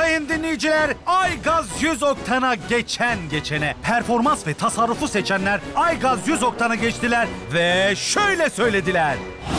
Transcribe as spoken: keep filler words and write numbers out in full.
sayın dinleyiciler, Aygaz yüz Oktan'a geçen geçene performans ve tasarrufu seçenler Aygaz yüz Oktan'a geçtiler ve şöyle söylediler.